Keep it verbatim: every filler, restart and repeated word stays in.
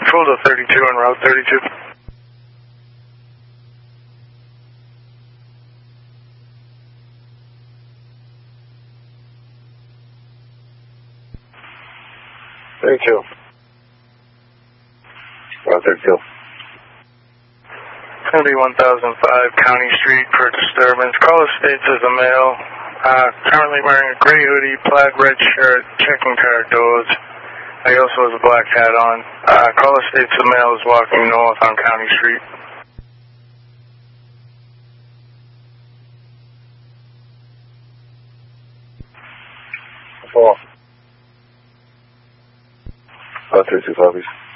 Control to thirty-two on Route thirty-two. thirty-two. Route thirty-two. County one thousand five, County Street for disturbance. Caller states as a male, uh, currently wearing a gray hoodie, plaid red shirt, checking pair of doors. He also has a black hat on. Uh, caller states the male is walking north on County Street. Four. Route thirty-two copies.